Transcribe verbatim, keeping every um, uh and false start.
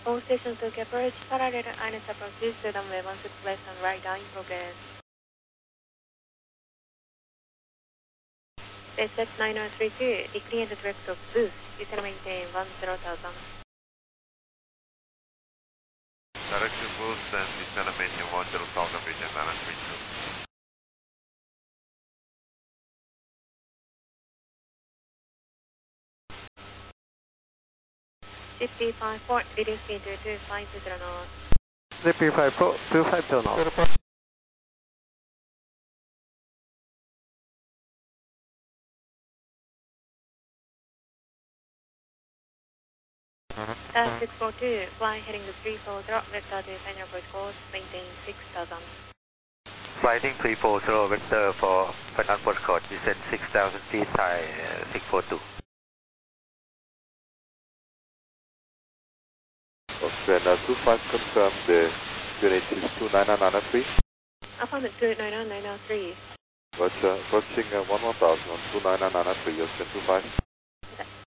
All stations took approach, parallel I N S approaches to runway one six left and right down in progress. SpaceX nine zero three two, decline the direct of boost, descend maintain one zero thousand. Direct to boost and descend maintain one zero thousand, maintain nine zero three two. Fifty five four, reduce speed to two five zero knots. fifty five four, two five zero knots. Dash six four two, fly heading to three four zero, vector to final approach course, maintain six thousand. Flighting three four zero, vector for final approach course, descend six thousand feet, high uh, six four two. Australia two five confirm the unit is two nine nine nine three. Affirmative two nine nine nine three. Roger, approaching uh, one one thousand on two nine nine nine three, Australia two five.